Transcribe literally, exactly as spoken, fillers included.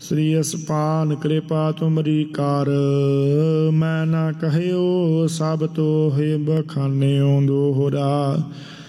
श्री असपान कृपा तुमरी कार, मैं ना कहयो सब तो है बखाने दोहरा।